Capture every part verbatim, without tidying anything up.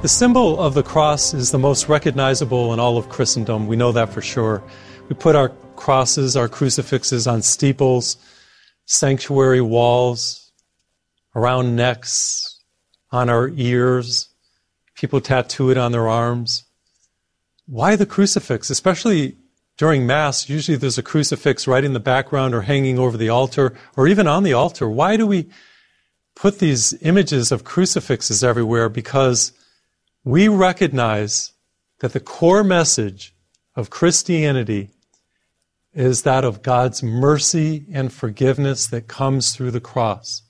The symbol of the cross is the most recognizable in all of Christendom. We know that for sure. We put our crosses, our crucifixes on steeples, sanctuary walls, around necks, on our ears. People tattoo it on their arms. Why the crucifix? Especially during Mass, usually there's a crucifix right in the background or hanging over the altar or even on the altar. Why do we put these images of crucifixes everywhere? Because we recognize that the core message of Christianity is that of God's mercy and forgiveness that comes through the cross.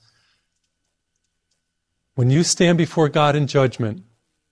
When you stand before God in judgment,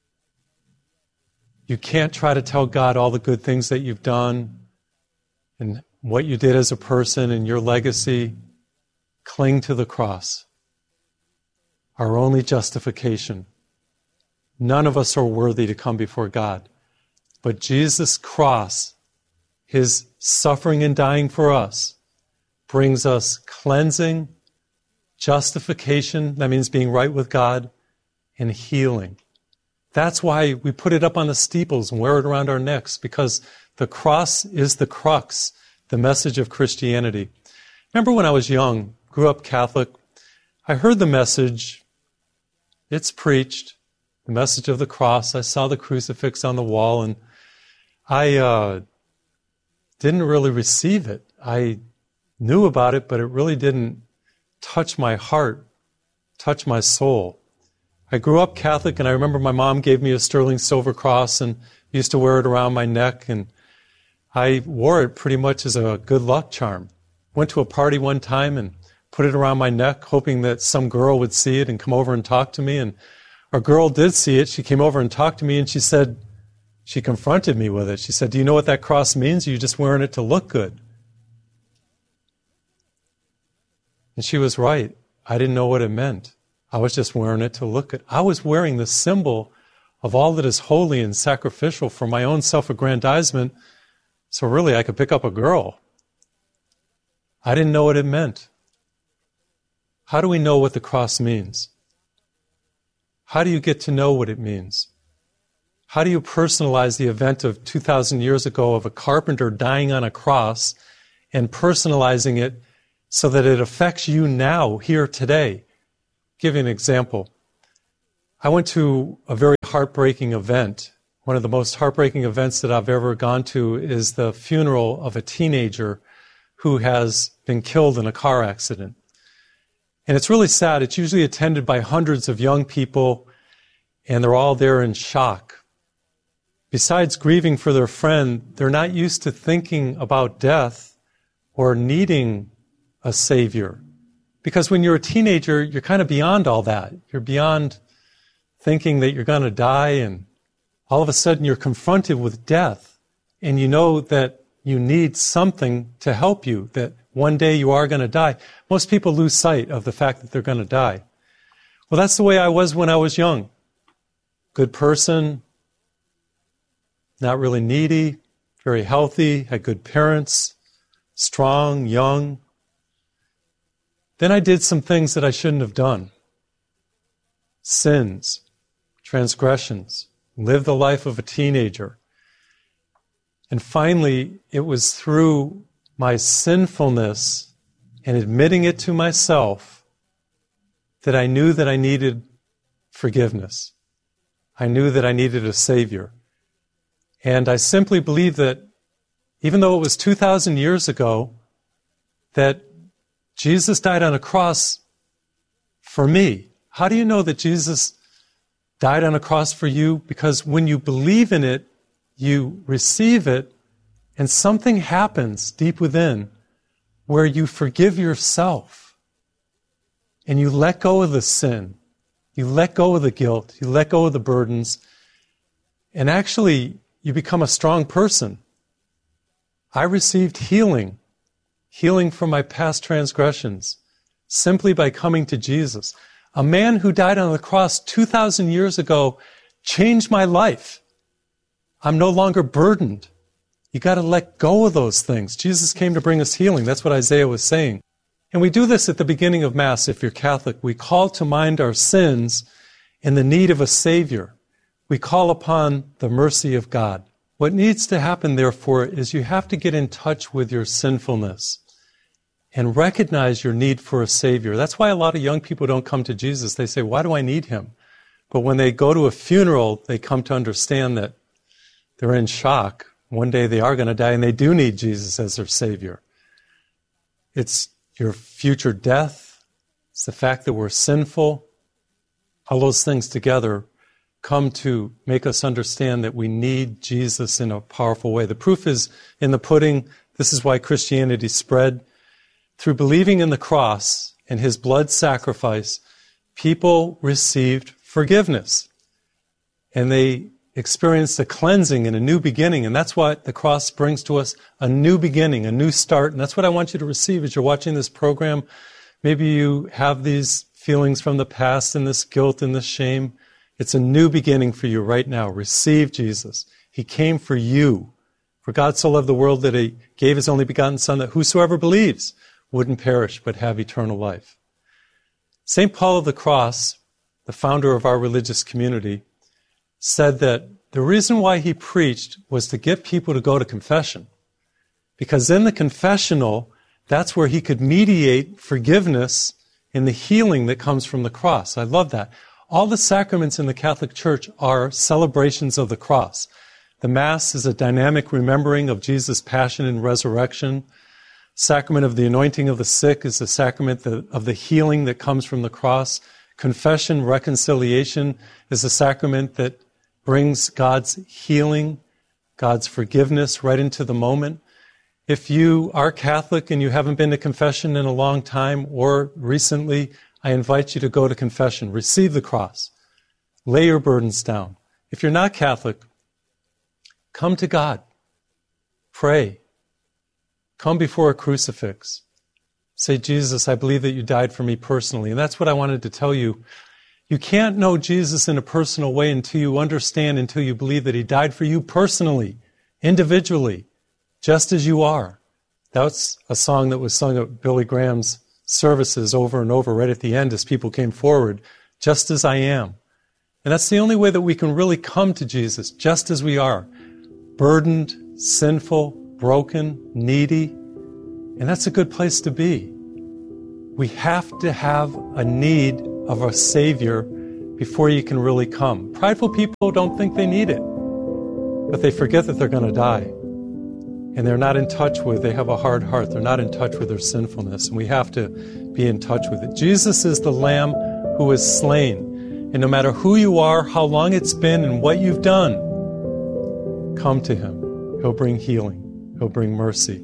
you can't try to tell God all the good things that you've done and what you did as a person and your legacy. Cling to the cross. Our only justification. None of us are worthy to come before God. But Jesus' cross, His suffering and dying for us, brings us cleansing, justification, that means being right with God, and healing. That's why we put it up on the steeples and wear it around our necks, because the cross is the crux, the message of Christianity. Remember when I was young, grew up Catholic, I heard the message, it's preached, the message of the cross. I saw the crucifix on the wall, and I uh, didn't really receive it. I knew about it, but it really didn't touch my heart, touch my soul. I grew up Catholic, and I remember my mom gave me a sterling silver cross and used to wear it around my neck, and I wore it pretty much as a good luck charm. Went to a party one time and put it around my neck, hoping that some girl would see it and come over and talk to me, and a girl did see it. She came over and talked to me, and she said, she confronted me with it. She said, "Do you know what that cross means? You're just wearing it to look good." And she was right. I didn't know what it meant. I was just wearing it to look good. I was wearing the symbol of all that is holy and sacrificial for my own self-aggrandizement, so really I could pick up a girl. I didn't know what it meant. How do we know what the cross means? How do you get to know what it means? How do you personalize the event of two thousand years ago of a carpenter dying on a cross and personalizing it so that it affects you now, here, today? I'll give you an example. I went to a very heartbreaking event. One of the most heartbreaking events that I've ever gone to is the funeral of a teenager who has been killed in a car accident. And it's really sad. It's usually attended by hundreds of young people, and they're all there in shock. Besides grieving for their friend, they're not used to thinking about death or needing a savior. Because when you're a teenager, you're kind of beyond all that. You're beyond thinking that you're going to die, and all of a sudden you're confronted with death, and you know that you need something to help you, that one day you are going to die. Most people lose sight of the fact that they're going to die. Well, that's the way I was when I was young. Good person, not really needy, very healthy, had good parents, strong, young. Then I did some things that I shouldn't have done. Sins, transgressions, lived the life of a teenager. And finally, it was through my sinfulness and admitting it to myself that I knew that I needed forgiveness. I knew that I needed a Savior. And I simply believe that even though it was two thousand years ago, that Jesus died on a cross for me. How do you know that Jesus died on a cross for you? Because when you believe in it, you receive it, and something happens deep within where you forgive yourself and you let go of the sin. You let go of the guilt. You let go of the burdens. And actually, you become a strong person. I received healing, healing from my past transgressions, simply by coming to Jesus. A man who died on the cross two thousand years ago changed my life. I'm no longer burdened. You got to let go of those things. Jesus came to bring us healing. That's what Isaiah was saying. And we do this at the beginning of Mass if you're Catholic. We call to mind our sins and the need of a Savior. we call upon the mercy of God. What needs to happen, therefore, is you have to get in touch with your sinfulness and recognize your need for a Savior. That's why a lot of young people don't come to Jesus. They say, why do I need Him? But when they go to a funeral, they come to understand that they're in shock. One day they are going to die, and they do need Jesus as their Savior. It's your future death. It's the fact that we're sinful. All those things together come to make us understand that we need Jesus in a powerful way. The proof is in the pudding. This is why Christianity spread. Through believing in the cross and His blood sacrifice, people received forgiveness. And they experienced a cleansing and a new beginning. And that's what the cross brings to us, a new beginning, a new start. And that's what I want you to receive as you're watching this program. Maybe you have these feelings from the past and this guilt and this shame. It's a new beginning for you right now. Receive Jesus. He came for you. For God so loved the world that He gave His only begotten Son, that whosoever believes wouldn't perish but have eternal life. Saint Paul of the Cross, the founder of our religious community, said that the reason why he preached was to get people to go to confession. Because in the confessional, that's where he could mediate forgiveness and the healing that comes from the cross. I love that. All the sacraments in the Catholic Church are celebrations of the cross. The Mass is a dynamic remembering of Jesus' passion and resurrection. Sacrament of the anointing of the sick is the sacrament of the healing that comes from the cross. Confession, reconciliation is a sacrament that brings God's healing, God's forgiveness right into the moment. If you are Catholic and you haven't been to confession in a long time or recently, I invite you to go to confession. Receive the cross. Lay your burdens down. If you're not Catholic, come to God. Pray. Come before a crucifix. Say, Jesus, I believe that you died for me personally. And that's what I wanted to tell you. You can't know Jesus in a personal way until you understand, until you believe that He died for you personally, individually, just as you are. That's a song that was sung at Billy Graham's services over and over right at the end as people came forward, just as I am. And that's the only way that we can really come to Jesus, just as we are, burdened, sinful, broken, needy. And that's a good place to be. We have to have a need of a Savior before you can really come. Prideful people don't think they need it, but they forget that they're going to die. And they're not in touch with, they have a hard heart. They're not in touch with their sinfulness, and we have to be in touch with it. Jesus is the Lamb who was slain. And no matter who you are, how long it's been, and what you've done, come to Him. He'll bring healing. He'll bring mercy.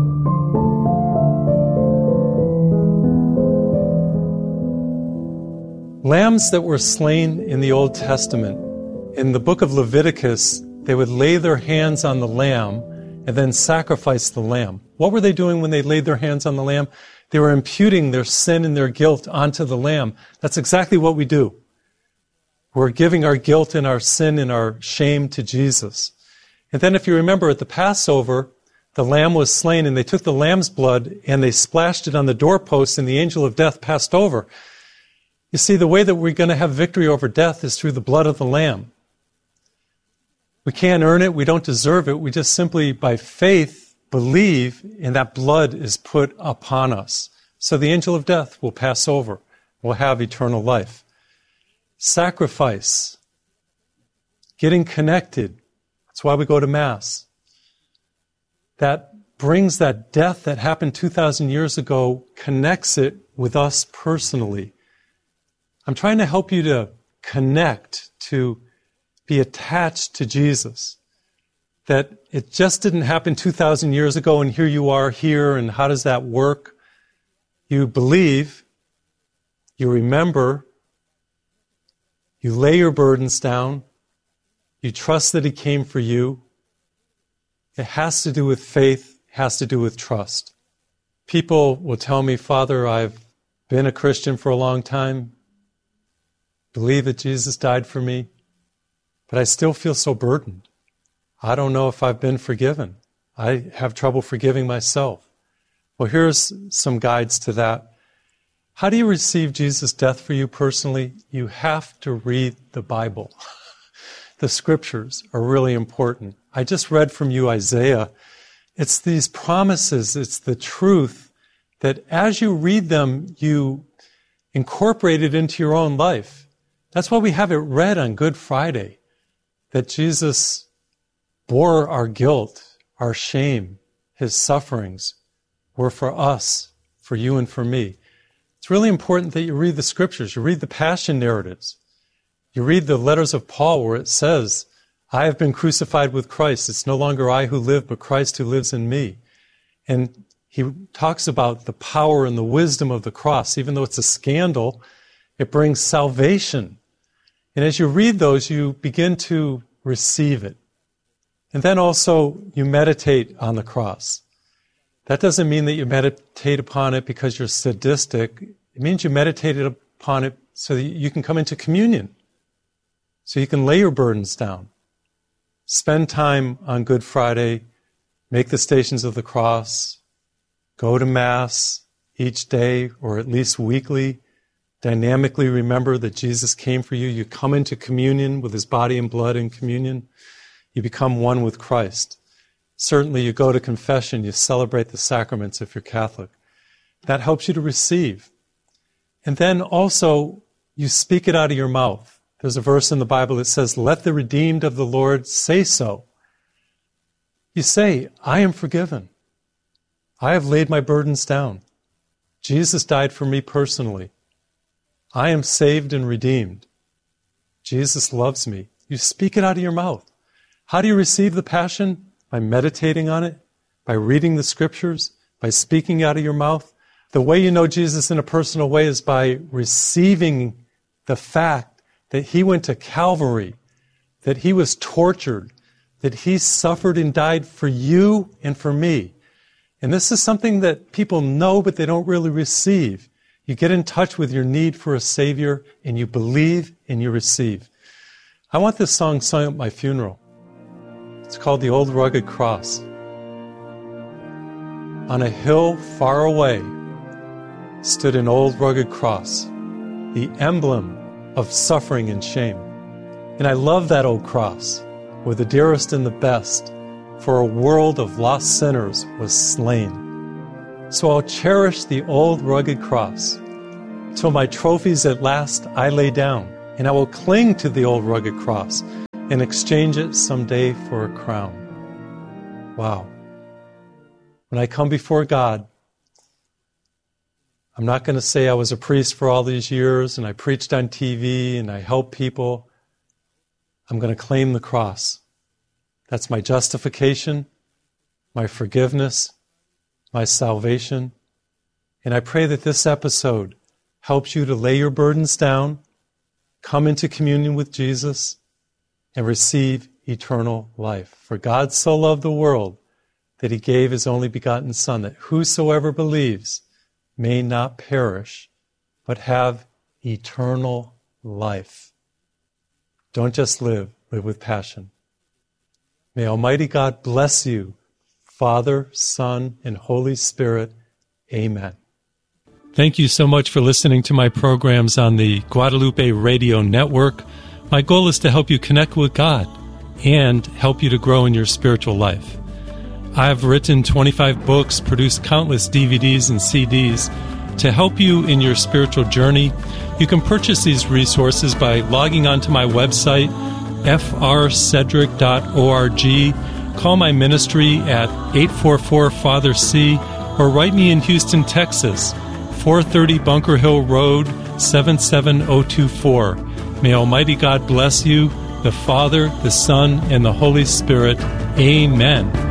Lambs that were slain in the Old Testament, in the book of Leviticus, they would lay their hands on the lamb and then sacrifice the lamb. What were they doing when they laid their hands on the lamb? They were imputing their sin and their guilt onto the lamb. That's exactly what we do. We're giving our guilt and our sin and our shame to Jesus. And then if you remember at the Passover, the lamb was slain and they took the lamb's blood and they splashed it on the doorpost and the angel of death passed over. You see, the way that we're going to have victory over death is through the blood of the Lamb. We can't earn it. We don't deserve it. We just simply, by faith, believe, and that blood is put upon us. So the angel of death will pass over. We'll have eternal life. Sacrifice. Getting connected. That's why we go to Mass. That brings that death that happened two thousand years ago, connects it with us personally. I'm trying to help you to connect, to be attached to Jesus. That it just didn't happen two thousand years ago and here you are here, and how does that work? You believe, you remember, you lay your burdens down, you trust that He came for you. It has to do with faith, it has to do with trust. People will tell me, Father, I've been a Christian for a long time, believe that Jesus died for me, but I still feel so burdened. I don't know if I've been forgiven. I have trouble forgiving myself. Well, here's some guides to that. How do you receive Jesus' death for you personally? You have to read the Bible. the scriptures are really important. I just read from you Isaiah. It's these promises, it's the truth that as you read them, you incorporate it into your own life. That's why we have it read on Good Friday, that Jesus bore our guilt, our shame, his sufferings were for us, for you and for me. It's really important that you read the scriptures, you read the passion narratives. You read the letters of Paul where it says, I have been crucified with Christ. It's no longer I who live, but Christ who lives in me. And he talks about the power and the wisdom of the cross. Even though it's a scandal, it brings salvation. And as you read those, you begin to receive it. And then also you meditate on the cross. That doesn't mean that you meditate upon it because you're sadistic. It means you meditate upon it so that you can come into communion. So you can lay your burdens down. Spend time on Good Friday, make the Stations of the Cross, go to Mass each day or at least weekly, dynamically remember that Jesus came for you. You come into communion with his body and blood in communion. You become one with Christ. Certainly you go to confession, you celebrate the sacraments if you're Catholic. That helps you to receive. And then also you speak it out of your mouth. There's a verse in the Bible that says, let the redeemed of the Lord say so. You say, I am forgiven. I have laid my burdens down. Jesus died for me personally. I am saved and redeemed. Jesus loves me. You speak it out of your mouth. How do you receive the Passion? By meditating on it, by reading the scriptures, by speaking out of your mouth. The way you know Jesus in a personal way is by receiving the fact that he went to Calvary, that he was tortured, that he suffered and died for you and for me. And this is something that people know, but they don't really receive. You get in touch with your need for a Savior, and you believe and you receive. I want this song sung at my funeral. It's called The Old Rugged Cross. On a hill far away stood an old rugged cross, the emblem of suffering and shame. And I love that old cross, where the dearest and the best for a world of lost sinners was slain. So I'll cherish the old rugged cross till my trophies at last I lay down, and I will cling to the old rugged cross and exchange it someday for a crown. Wow. When I come before God, I'm not going to say I was a priest for all these years and I preached on T V and I helped people. I'm going to claim the cross. That's my justification, my forgiveness, my salvation. And I pray that this episode helps you to lay your burdens down, come into communion with Jesus, and receive eternal life. For God so loved the world that he gave his only begotten Son, that whosoever believes may not perish, but have eternal life. Don't just live, live with passion. May Almighty God bless you, Father, Son, and Holy Spirit. Amen. Thank you so much for listening to my programs on the Guadalupe Radio Network. My goal is to help you connect with God and help you to grow in your spiritual life. I have written twenty-five books, produced countless D V Ds and C Ds to help you in your spiritual journey. You can purchase these resources by logging onto my website, f r cedric dot org. Call my ministry at eight four four Father C or write me in Houston, Texas, four thirty Bunker Hill Road, seven seven zero two four. May Almighty God bless you, the Father, the Son, and the Holy Spirit. Amen.